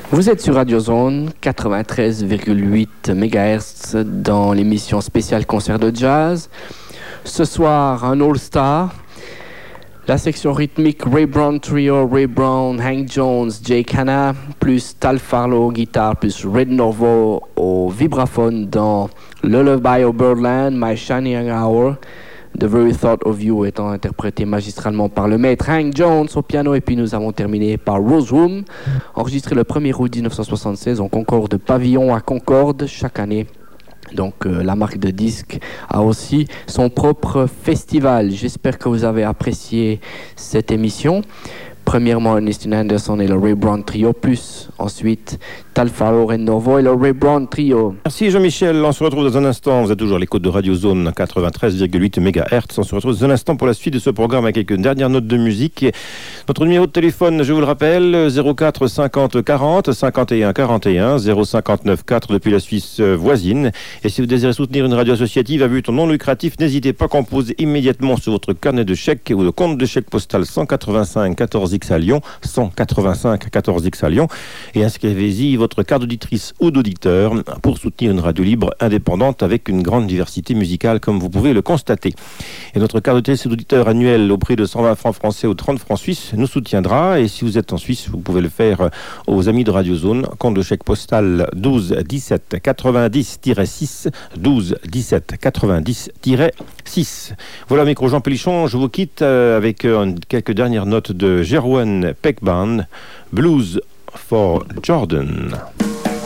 Vous êtes sur Radio Zone 93,8 MHz dans l'émission spéciale concert de jazz. Ce soir, un All-Star. La section rythmique Ray Brown Trio, Ray Brown, Hank Jones, Jake Hanna, plus Tal Farlow guitare, plus Red Norvo au vibraphone dans Lullaby of Birdland, My Shining Hour. The Very Thought of You étant interprété magistralement par le maître Hank Jones au piano. Et puis nous avons terminé par Rose Room, enregistré le 1er août 1976 en Concorde Pavillon à Concorde chaque année. Donc la marque de disques a aussi son propre festival. J'espère que vous avez apprécié cette émission. Premièrement, Ernestine Anderson et le Ray Brown Trio, plus ensuite Tal Farlow, Red Norvo et le Ray Brown Trio. Merci Jean-Michel, on se retrouve dans un instant. Vous êtes toujours à l'écoute de Radio Zone 93,8 MHz. On se retrouve dans un instant pour la suite de ce programme avec quelques dernières notes de musique. Notre numéro de téléphone, je vous le rappelle, 04 50 40 51 41 059 4 depuis la Suisse voisine. Et si vous désirez soutenir une radio associative à but non lucratif, n'hésitez pas à composer immédiatement sur votre carnet de chèques ou le compte de chèque postal 185 14X à Lyon, 185 14X à Lyon, et inscrivez-y votre carte d'auditrice ou d'auditeur pour soutenir une radio libre indépendante avec une grande diversité musicale comme vous pouvez le constater. Et notre carte d'auditrice et d'auditeur annuelle au prix de 120 francs français ou 30 francs suisses nous soutiendra, et si vous êtes en Suisse, vous pouvez le faire aux amis de Radio Zone, compte de chèque postal 12 17 90-6, 12 17 90-6. Voilà, micro Jean Pélichon, je vous quitte avec quelques dernières notes de Jeroen Peck Band, Blues for Jordan.